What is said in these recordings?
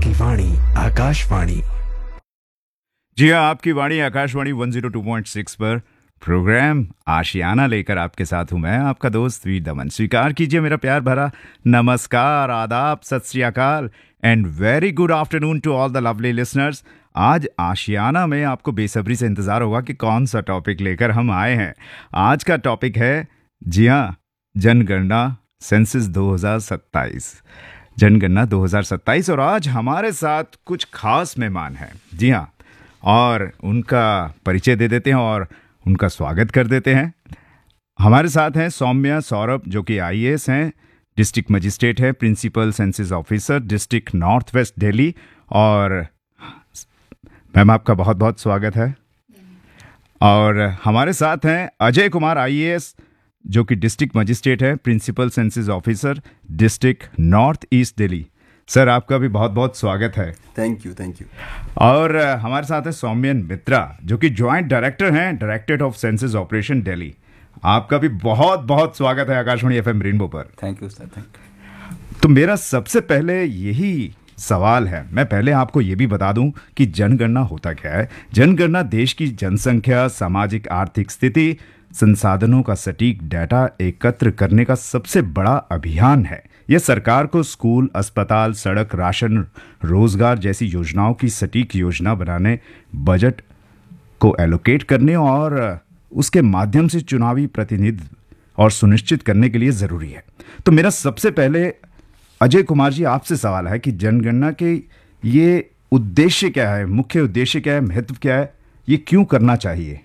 आपकी वाणी आकाशवाणी। जी हाँ, आपकी वाणी आकाशवाणी 102.6 पर प्रोग्राम आशियाना लेकर आपके साथ हूं मैं, आपका दोस्त वीर दमन। स्वीकार कीजिए मेरा प्यार भरा नमस्कार, आदाब, सत श्री अकाल and very good afternoon to all the lovely listeners. आज आशियाना में आपको बेसब्री से इंतजार होगा कि कौन सा टॉपिक लेकर हम आए हैं। आज का टॉपिक है, जी हाँ, जनगणना सेंसस 2027। जनगणना 2027 और आज हमारे साथ कुछ खास मेहमान हैं। जी हाँ, और उनका परिचय दे देते हैं और उनका स्वागत कर देते हैं। हमारे साथ हैं सौम्या सौरभ, जो कि आईएएस हैं, डिस्ट्रिक्ट मजिस्ट्रेट है, principal census officer, district north west Delhi. और मैम, आपका बहुत बहुत स्वागत है। और हमारे साथ हैं अजय कुमार, आईएएस, जो कि डिस्ट्रिक्ट मजिस्ट्रेट है, principal census officer, district north east Delhi. Sir, आपका भी बहुत बहुत स्वागत है। Thank you. और हमारे साथ है सौम्यन मित्रा, जो कि ज्वाइंट डायरेक्टर हैं, directorate of census operation Delhi. आपका भी बहुत बहुत स्वागत है आकाशवाणी एफएम रेनबो पर। Thank you sir, thank you. तो मेरा सबसे पहले यही सवाल है, मैं पहले आपको ये भी बता दूं कि जनगणना होता क्या है। जनगणना देश की जनसंख्या, सामाजिक आर्थिक स्थिति, संसाधनों का सटीक डाटा एकत्र करने का सबसे बड़ा अभियान है। यह सरकार को स्कूल, अस्पताल, सड़क, राशन, रोजगार जैसी योजनाओं की सटीक योजना बनाने, बजट को एलोकेट करने और उसके माध्यम से चुनावी प्रतिनिधित्व और सुनिश्चित करने के लिए जरूरी है। तो मेरा सबसे पहले अजय कुमार जी, आपसे सवाल है कि जनगणना के ये उद्देश्य क्या है, मुख्य उद्देश्य क्या है, महत्व क्या है, ये क्यों करना चाहिए?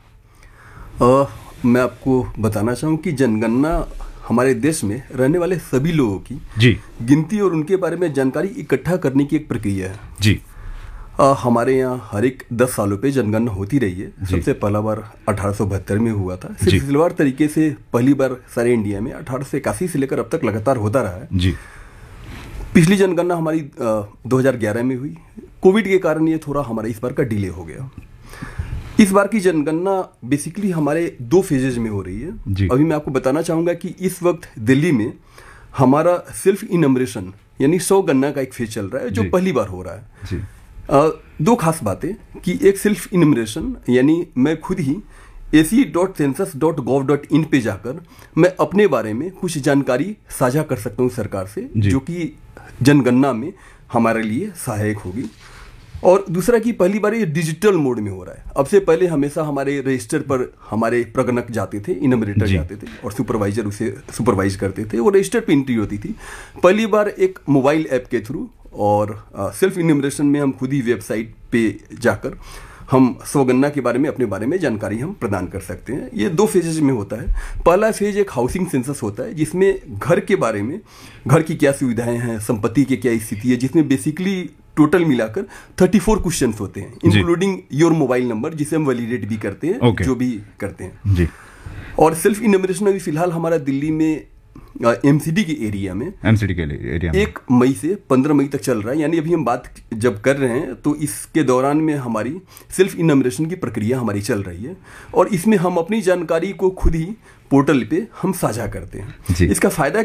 मैं आपको बताना चाहूँ कि जनगणना हमारे देश में रहने वाले सभी लोगों की जी गिनती और उनके बारे में जानकारी इकट्ठा करने की एक प्रक्रिया है। जी हमारे यहाँ हर एक 10 सालों पे जनगणना होती रही है। सबसे पहला बार 1872 में हुआ था, सिलसिलेवार तरीके से पहली बार सारे इंडिया में 1881 से लेकर अब तक लगातार होता रहा है। जी पिछली जनगणना हमारी 2011 में हुई। कोविड के कारण ये थोड़ा हमारा इस बार का डिले हो गया। इस बार की जनगणना बेसिकली हमारे 2 फेजेज में हो रही है। अभी मैं आपको बताना चाहूँगा कि इस वक्त दिल्ली में हमारा सेल्फ इनमरेशन यानी 100 गणना का एक फेज चल रहा है, जो पहली बार हो रहा है। जी 2 खास बातें कि एक सेल्फ इनमरेशन यानी मैं खुद ही ac.census.gov.in पे जाकर मैं अपने बारे में कुछ जानकारी साझा कर सकता हूँ सरकार से, जो कि जनगणना में हमारे लिए सहायक होगी। और दूसरा कि पहली बार ये डिजिटल मोड में हो रहा है। अब से पहले हमेशा हमारे रजिस्टर पर हमारे प्रगणक जाते थे, इनमरेटर जाते थे और सुपरवाइजर उसे सुपरवाइज करते थे और रजिस्टर पे एंट्री होती थी। पहली बार एक मोबाइल ऐप के थ्रू और सेल्फ इनमरेशन में हम खुद ही वेबसाइट पे जाकर हम स्वगणना के बारे में, अपने बारे में जानकारी हम प्रदान कर सकते हैं। ये 2 फेजेज में होता है। पहला फेज एक हाउसिंग सेंसस होता है, जिसमें घर के बारे में, घर की क्या सुविधाएं हैं, संपत्ति की क्या स्थिति है, जिसमें बेसिकली टोटल मिलाकर 34 क्वेश्चन्स होते हैं, इंक्लूडिंग योर मोबाइल नंबर, जिसे हम वैलिडेट भी करते हैं, जो भी करते हैं जी। और सेल्फ इनमरेशन अभी फिलहाल हमारा दिल्ली में एमसीडी के एरिया में 1 मई से 15 मई तक चल रहा है। यानी अभी हम बात जब कर रहे हैं तो इसके दौरान में हमारी सेल्फ इनमरेशन की प्रक्रिया हमारी चल रही है और इसमें हम अपनी जानकारी को खुद ही पोर्टल पे हम साझा करते हैं। इसका फायदा